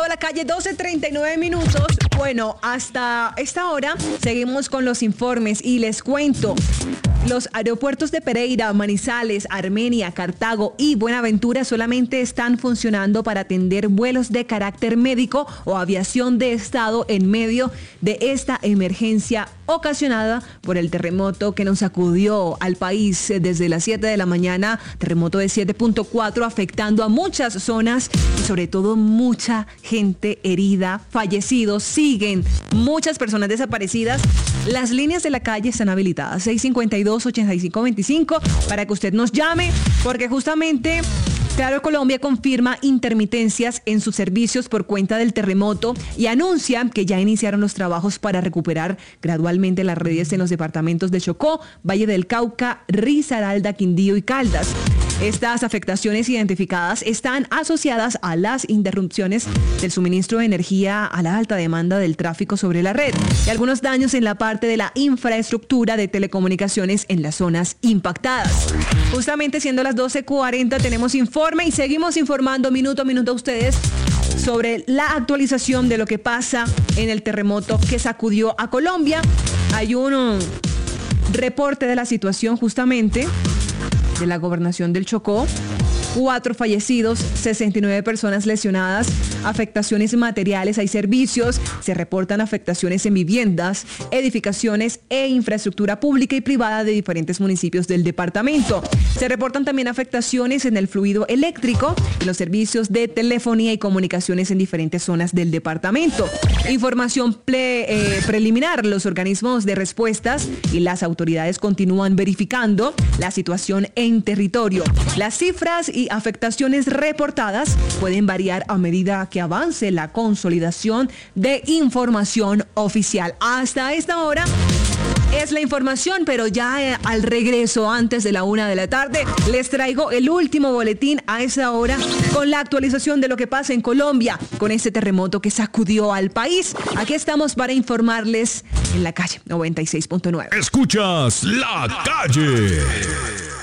La Calle, 12:39. Bueno, hasta esta hora seguimos con los informes y les cuento. Los aeropuertos de Pereira, Manizales, Armenia, Cartago y Buenaventura solamente están funcionando para atender vuelos de carácter médico o aviación de Estado en medio de esta emergencia ocasionada por el terremoto que nos sacudió al país desde las 7 de la mañana, terremoto de 7.4 afectando a muchas zonas y sobre todo mucha gente herida, fallecidos, siguen muchas personas desaparecidas. Las líneas de La Calle están habilitadas, 652-8525, para que usted nos llame, porque justamente Claro Colombia confirma intermitencias en sus servicios por cuenta del terremoto y anuncia que ya iniciaron los trabajos para recuperar gradualmente las redes en los departamentos de Chocó, Valle del Cauca, Risaralda, Quindío y Caldas. Estas afectaciones identificadas están asociadas a las interrupciones del suministro de energía, a la alta demanda del tráfico sobre la red y algunos daños en la parte de la infraestructura de telecomunicaciones en las zonas impactadas. Justamente siendo las 12:40 tenemos informe y seguimos informando minuto a minuto a ustedes sobre la actualización de lo que pasa en el terremoto que sacudió a Colombia. Hay un reporte de la situación justamente de la Gobernación del Chocó. 4 fallecidos, 69 personas lesionadas, afectaciones materiales, hay servicios, se reportan afectaciones en viviendas, edificaciones e infraestructura pública y privada de diferentes municipios del departamento. Se reportan también afectaciones en el fluido eléctrico, en los servicios de telefonía y comunicaciones en diferentes zonas del departamento. Información preliminar, los organismos de respuestas y las autoridades continúan verificando la situación en territorio. Las cifras y afectaciones reportadas pueden variar a medida que avance la consolidación de información oficial. Hasta esta hora es la información, pero ya al regreso, antes de la 1 de la tarde, les traigo el último boletín a esa hora con la actualización de lo que pasa en Colombia con este terremoto que sacudió al país. Aquí estamos para informarles en La Calle 96.9. Escuchas La Calle.